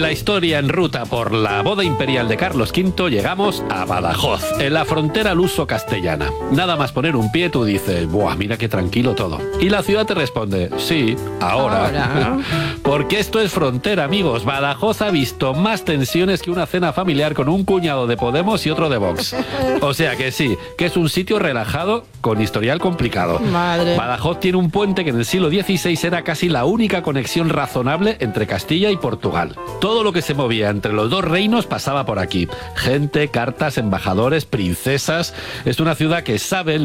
En la historia en ruta por la boda imperial de Carlos V llegamos a Badajoz, en la frontera luso-castellana. Nada más poner un pie tú dices, ¡buah, mira qué tranquilo todo! Y la ciudad te responde, sí, ahora. Porque esto es frontera, amigos. Badajoz ha visto más tensiones que una cena familiar con un cuñado de Podemos y otro de Vox. O sea que sí, que es un sitio relajado con historial complicado. Madre. Badajoz tiene un puente que en el siglo XVI era casi la única conexión razonable entre Castilla y Portugal. Todo lo que se movía entre los dos reinos pasaba por aquí. Gente, cartas, embajadores, princesas. Es una ciudad que sabe